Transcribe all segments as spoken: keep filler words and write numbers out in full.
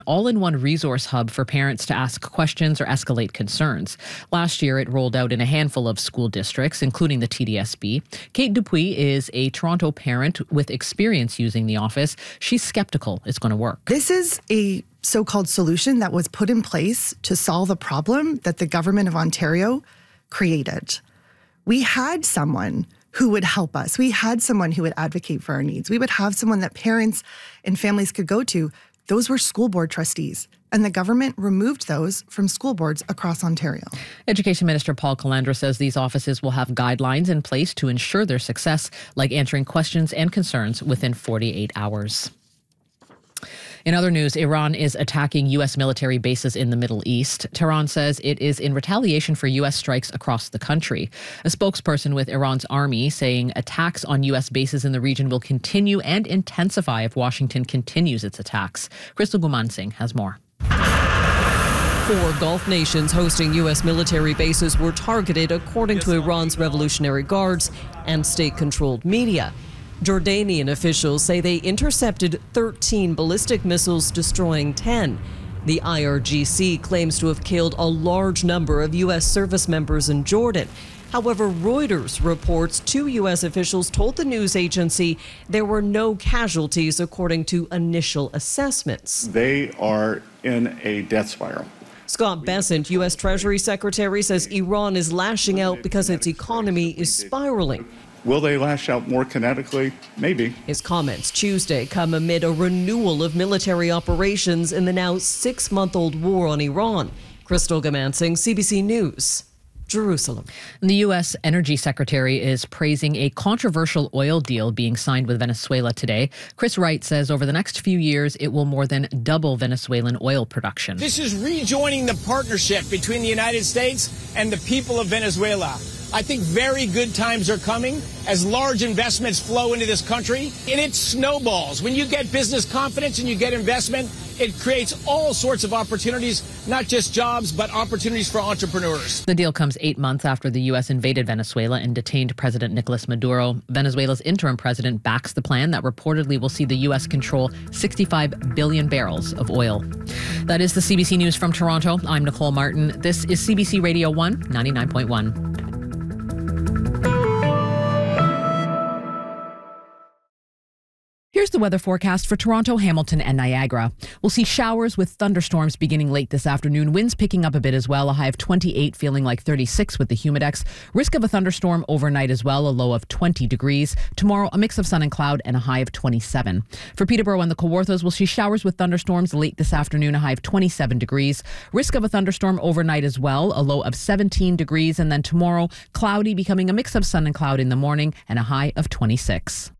all-in-one resource hub for parents to ask questions or escalate concerns. Last year, it rolled out in a handful of school districts, including the T D S B. Kate Dupuis is a Toronto parent with experience using the office. She's skeptical it's going to work. This is a so-called solution that was put in place to solve a problem that the government of Ontario created. We had someone who would help us. We had someone who would advocate for our needs. We would have someone that parents and families could go to. Those were school board trustees, and the government removed those from school boards across Ontario. Education Minister Paul Calandra says these offices will have guidelines in place to ensure their success, like answering questions and concerns within forty-eight hours. In other news, Iran is attacking U S military bases in the Middle East. Tehran says it is in retaliation for U S strikes across the country. A spokesperson with Iran's army saying attacks on U S bases in the region will continue and intensify if Washington continues its attacks. Crystal Gumansing has more. Four Gulf nations hosting U S military bases were targeted, according to Iran's Revolutionary Guards and state-controlled media. Jordanian officials say they intercepted thirteen ballistic missiles, destroying ten. The I R G C claims to have killed a large number of U S service members in Jordan. However, Reuters reports two U S officials told the news agency there were no casualties according to initial assessments. They are in a death spiral. Scott Bessent, U S Treasury Secretary, says Iran is lashing out because its economy is spiraling. Will they lash out more kinetically? Maybe. His comments Tuesday come amid a renewal of military operations in the now six-month-old war on Iran. Crystal Gumansing, C B C News, Jerusalem. The U S Energy Secretary is praising a controversial oil deal being signed with Venezuela today. Chris Wright says over the next few years, it will more than double Venezuelan oil production. This is rejoining the partnership between the United States and the people of Venezuela. I think very good times are coming as large investments flow into this country, and it snowballs. When you get business confidence and you get investment, it creates all sorts of opportunities, not just jobs, but opportunities for entrepreneurs. The deal comes eight months after the U S invaded Venezuela and detained President Nicolas Maduro. Venezuela's interim president backs the plan that reportedly will see the U S control sixty-five billion barrels of oil. That is the C B C News from Toronto. I'm Nicole Martin. This is C B C Radio one, ninety-nine point one. Here's the weather forecast for Toronto, Hamilton, and Niagara. We'll see showers with thunderstorms beginning late this afternoon. Winds picking up a bit as well. A high of twenty-eight, feeling like thirty-six with the humidex. Risk of a thunderstorm overnight as well. A low of twenty degrees. Tomorrow, a mix of sun and cloud and a high of twenty-seven. For Peterborough and the Kawarthas, we'll see showers with thunderstorms late this afternoon. A high of twenty-seven degrees. Risk of a thunderstorm overnight as well. A low of seventeen degrees. And then tomorrow, cloudy, becoming a mix of sun and cloud in the morning and a high of twenty-six.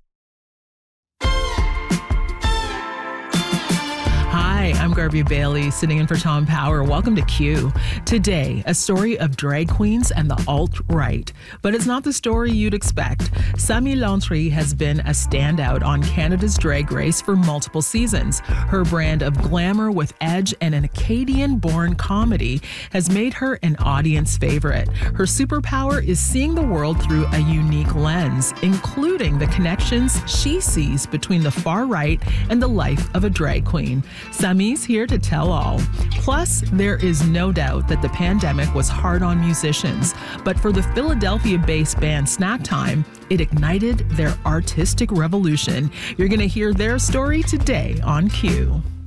Hi, I'm Garby Bailey, sitting in for Tom Power. Welcome to Q. Today, a story of drag queens and the alt-right. But it's not the story you'd expect. Sami Lantry has been a standout on Canada's Drag Race for multiple seasons. Her brand of glamour with edge and an Acadian-born comedy has made her an audience favorite. Her superpower is seeing the world through a unique lens, including the connections she sees between the far right and the life of a drag queen. Sami's here to tell all. Plus, there is no doubt that the pandemic was hard on musicians, but for the Philadelphia-based band Snack Time, it ignited their artistic revolution. You're going to hear their story today on Q.